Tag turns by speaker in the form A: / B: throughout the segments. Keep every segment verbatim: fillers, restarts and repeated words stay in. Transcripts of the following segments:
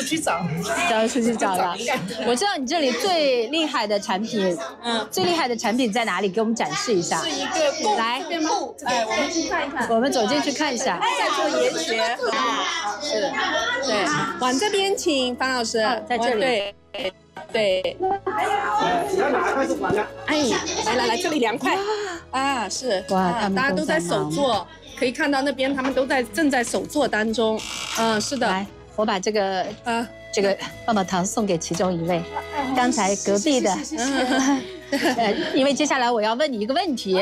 A: 去找，
B: 找出去找了。我知道你这里最厉害的产品，嗯，最厉害的产品在哪里？给我们展示一下。
A: 是一个布，
B: 来，
A: 布，哎，我们去看一看。
B: 我们走进去看一下。
A: 在做研学，是，对，往这边请方老师，
B: 在这里。
A: 对。对，哎，来来来，这里凉快啊！是
B: 哇，他们
A: 大家都在手做，可以看到那边他们都在正在手做当中。嗯，是的。
B: 来，我把这个
A: 啊，
B: 这个棒棒糖送给其中一位，刚才隔壁的。呃，因为接下来我要问你一个问题。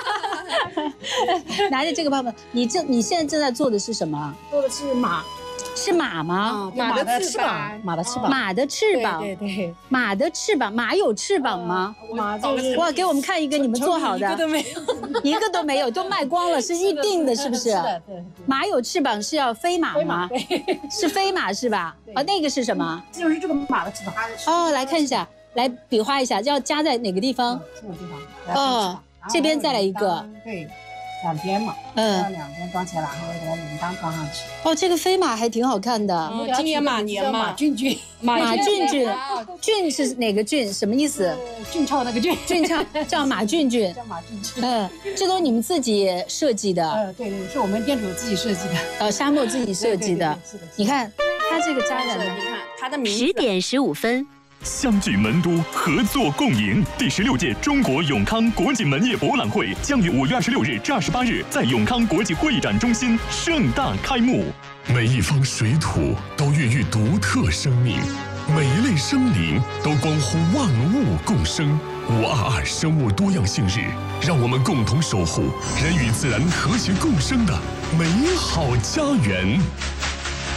B: 拿着这个棒棒，你正你现在正在做的是什么？
C: 做的是马。
B: 是马吗？
A: 马的翅膀，
C: 马的翅膀，
B: 马的翅膀，
C: 对对，
B: 马的翅膀，马有翅膀吗？
C: 马就是
B: 哇，给我们看一个你们做好的，
A: 一个都没
B: 有，一个都没有，都卖光了，是预定的，是不是？
C: 是的，对。
B: 马有翅膀是要飞马吗？是飞马是吧？啊，那个是什么？
C: 就是这个马的翅膀。
B: 哦，来看一下，来比划一下，要夹在哪个地方？
C: 这个地方。
B: 哦，这边再来一个。
C: 对。两边嘛，嗯，两边装起来，然后给它铃铛装上去。
B: 哦，这个飞马还挺好看的。
A: 哦，今年马年嘛，
C: 马俊俊，
B: 马俊俊，俊是哪个俊？什么意思？
C: 俊俏那个俊，
B: 俊俏叫马俊俊，
C: 叫马俊俊。
B: 嗯，这都是你们自己设计的。
C: 呃，对对，是我们店主自己设计的。
B: 呃，沙漠自己设计的。
C: 是的。
B: 你看他这个家人呢，
A: 你看他的名字。
D: 十点十五分。
E: 相聚门都，合作共赢。第十六届中国永康国际门业博览会将于五月二十六日至二十八日在永康国际会议展中心盛大开幕。
F: 每一方水土都孕育独特生命，每一类生灵都关乎万物共生。五二二生物多样性日，让我们共同守护人与自然和谐共生的美好家园。